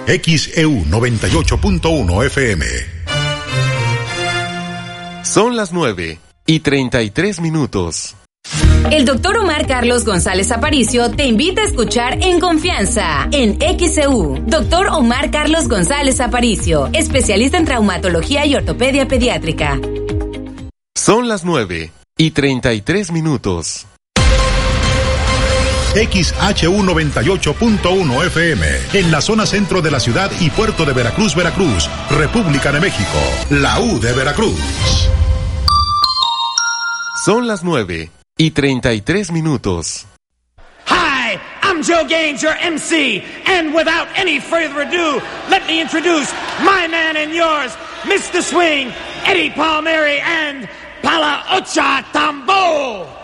XEU 98.1 FM. Son las 9:33. El doctor Omar Carlos González Aparicio te invita a escuchar En Confianza, en XEU. Doctor Omar Carlos González Aparicio, especialista en traumatología y ortopedia pediátrica. Son las 9:33. XHU 98.1 FM, en la zona centro de la ciudad y puerto de Veracruz, Veracruz, República de México, la U de Veracruz. Son las 9:33. Hi, I'm Joe Gaines, your MC, and without any further ado, let me introduce my man and yours, Mr. Swing, Eddie Palmieri, and Pala Ocha Tambo.